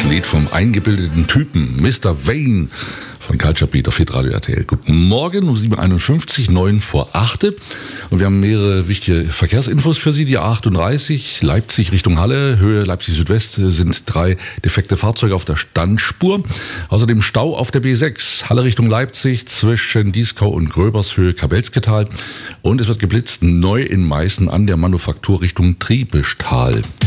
Das Lied vom eingebildeten Typen, Mr. Wayne von Culture Beat auf Hitradio RTL. Guten Morgen um 7.51 Uhr, 9 vor 8. Und wir haben mehrere wichtige Verkehrsinfos für Sie. Die A38 Leipzig Richtung Halle, Höhe Leipzig Südwest sind 3 defekte Fahrzeuge auf der Standspur. Außerdem Stau auf der B6, Halle Richtung Leipzig zwischen Dieskau und Gröbershöhe Kabelsketal. Und es wird geblitzt neu in Meißen an der Manufaktur Richtung Triebestal.